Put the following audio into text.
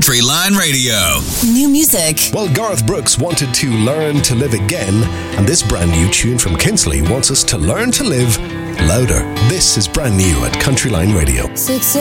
Country Line Radio. New music. Well, Garth Brooks wanted to learn to live again, and this brand new tune from Kinsley wants us to learn to live louder. This is brand new at Country Line Radio. 6